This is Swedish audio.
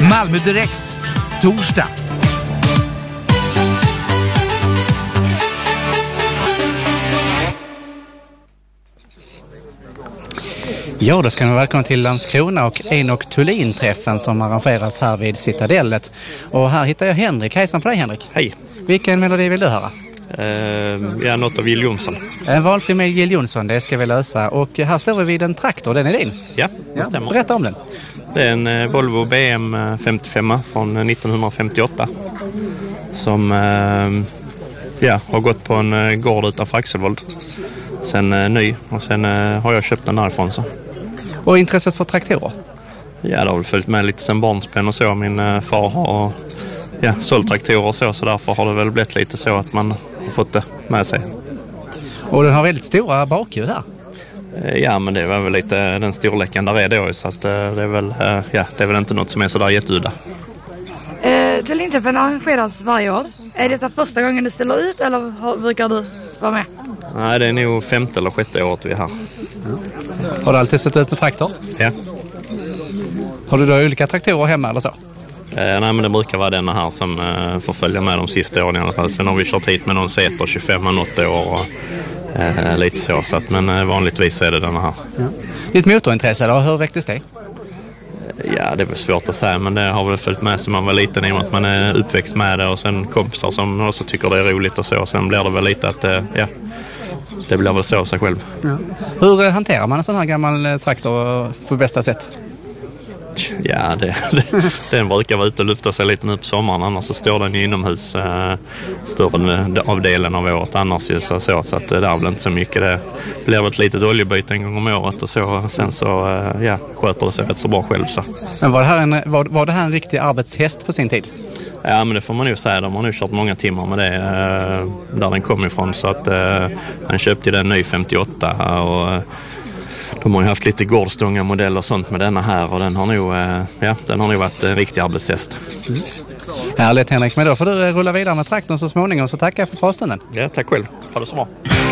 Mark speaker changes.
Speaker 1: Malmö Direkt, torsdag.
Speaker 2: Ja, då ska ni välkomna till Landskrona och Enoch Thulin-träffen som arrangeras här vid Citadellet. Och här hittar jag Henrik. Hejsan på dig, Henrik.
Speaker 3: Hej.
Speaker 2: Vilken melodi vill du höra?
Speaker 3: Något av Jill Johnson.
Speaker 2: En valfri med Jill Johnson, det ska vi lösa. Och här står vi vid en traktor, den är din.
Speaker 3: Ja, det stämmer.
Speaker 2: Berätta om den.
Speaker 3: Det är en Volvo BM 55 från 1958 som har gått på en gård utanför Axelvold. Sen ny och sen har jag köpt den därifrån. Så.
Speaker 2: Och intresset för traktorer?
Speaker 3: Ja, det har väl följt med lite sen barnsben och så. Min far har sålt traktorer och så därför har det väl blivit lite så att man har fått det med sig.
Speaker 2: Och den har väldigt stora bakhjul här.
Speaker 3: Ja, men det var väl lite den storleken där är då, så att det är väl inte något som är sådär jätteudda.
Speaker 4: Thulin-träffen arrangeras varje år. Är det första gången du ställer ut eller brukar du vara med?
Speaker 3: Nej, det är nog 5:e eller 6:e året vi är här.
Speaker 2: Har du alltid sett ut med traktor?
Speaker 3: Ja.
Speaker 2: Har du då olika traktorer hemma eller så?
Speaker 3: Nej, men det brukar vara denna här som får följa med de sista åren i alla fall. Sen har vi kört hit med någon Seter 25 och 80 år och lite så att, men vanligtvis är det denna här.
Speaker 2: Ja. Ditt motorintresse då, hur väcktes det?
Speaker 3: Ja, det är väl svårt att säga, men det har väl följt med som man var liten i och med att man är uppväxt med det och sen kompisar som också tycker det är roligt och så. Sen blir det väl lite att det blir väl så sig själv.
Speaker 2: Ja. Hur hanterar man en sån här gammal traktor på bästa sätt?
Speaker 3: Ja, den brukar vara ute och lufta sig lite nu på sommaren, annars så står den inomhus större av delen av året annars ju så att det är väl inte så mycket. Det blir väl ett litet oljebyte en gång om året och så, sen så sköter det sig rätt så bra själv så. Men
Speaker 2: var det här en riktig arbetshäst på sin tid?
Speaker 3: Ja, men det får man ju säga. De har nu kört många timmar med det där den kom ifrån, så att han köpte den ny 58 och de har ju haft lite gårdstånga modeller och sånt med denna här och den har nog varit en riktig arbetshäst.
Speaker 2: Mm. Härligt, Henrik, men då får du rulla vidare med traktorn så småningom, så tackar jag för påstunden.
Speaker 3: Ja, tack själv. Ha det så bra.